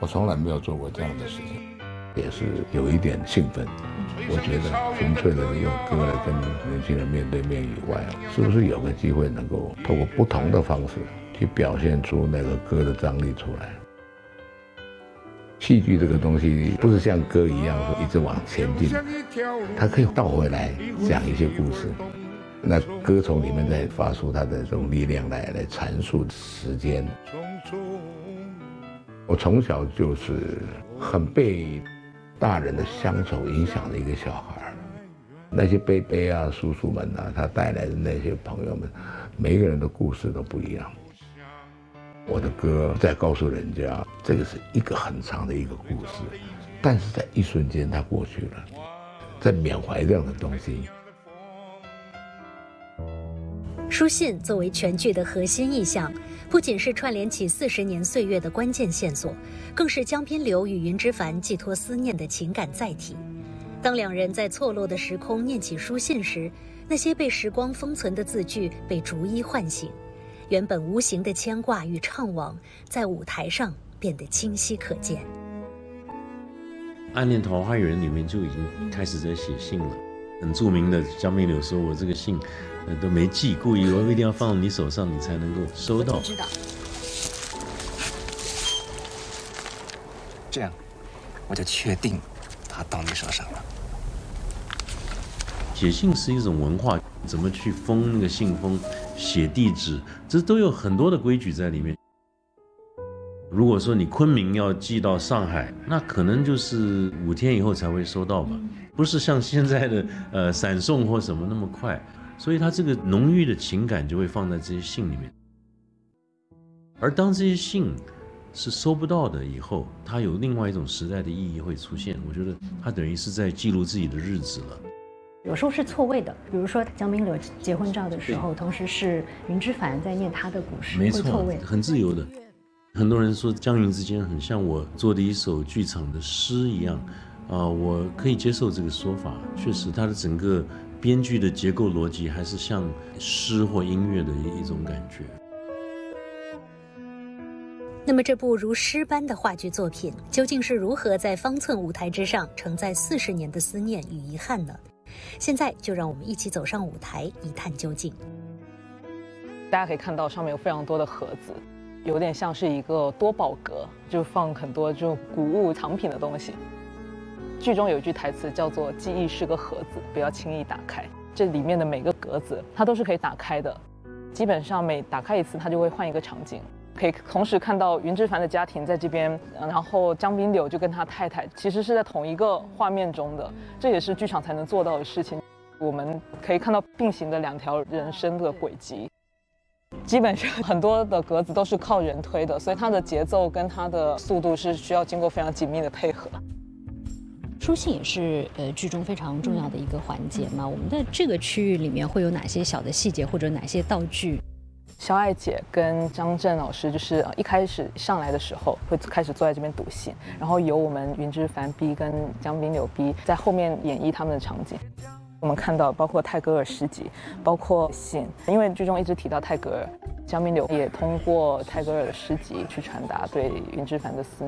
我从来没有做过这样的事情，也是有一点兴奋。我觉得纯粹的用歌来跟年轻人面对面以外，是不是有个机会能够透过不同的方式去表现出那个歌的张力出来？戏剧这个东西不是像歌一样说一直往前进，它可以倒回来讲一些故事。那歌从里面再发出它的这种力量来阐述时间。我从小就是很被大人的乡愁影响的一个小孩，那些伯伯啊、叔叔们啊，他带来的那些朋友们，每一个人的故事都不一样。我的歌在告诉人家，这个是一个很长的一个故事，但是在一瞬间它过去了，在缅怀这样的东西。 书信作为全剧的核心意象，不仅是串联起40年岁月的关键线索，更是江滨柳与云之凡寄托思念的情感载体。当两人在错落的时空念起书信时，那些被时光封存的字句被逐一唤醒，原本无形的牵挂与怅惘，在舞台上变得清晰可见。《 暗恋桃花源》里面就已经开始在写信了，很著名的江滨柳说：“我这个信，都没寄，故意我一定要放到你手上，你才能够收到。” 知道。 这样，我就确定它到你手上了。 写信是一种文化，怎么去封那个信封、写地址，这都有很多的规矩在里面。如果说你昆明要寄到上海，那可能就是5天以后才会收到吧，不是像现在的闪送或什么那么快，所以它这个浓郁的情感就会放在这些信里面。而当这些信是收不到的以后，它有另外一种时代的意义会出现。我觉得它等于是在记录自己的日子了。 有时候是错位的，比如说江滨柳结婚照的时候，同时是云之凡在念他的故事， 没错， 会错位， 很自由的。很多人说江云之间很像我做的一首剧场的诗一样，我可以接受这个说法。确实，它的整个编剧的结构逻辑还是像诗或音乐的一种感觉。 那么这部如诗般的话剧作品，究竟是如何在方寸舞台之上承载40年的思念与遗憾呢？现在就让我们一起走上舞台，一探究竟。 大家可以看到上面有非常多的盒子，有点像是一个多宝格，就放很多就古物藏品的东西。剧中有一句台词叫做“记忆是个盒子，不要轻易打开”。这里面的每个格子它都是可以打开的，基本上每打开一次，它就会换一个场景。可以同时看到云之凡的家庭在这边，然后江滨柳就跟他太太其实是在同一个画面中的，这也是剧场才能做到的事情。我们可以看到并行的2条人生的轨迹。基本上很多的格子都是靠人推的，所以它的节奏跟它的速度是需要经过非常紧密的配合。 书信也是剧中非常重要的一个环节嘛。我们的这个区域里面会有哪些小的细节或者哪些道具？ 肖爱姐跟张震老师就是一开始上来的时候会开始坐在这边读信，然后由我们云之凡 B 跟江滨柳 B 在后面演绎他们的场景。我们看到包括泰戈尔诗集，包括信，因为剧中一直提到泰戈尔，江滨柳也通过泰戈尔的诗集去传达对云之凡的思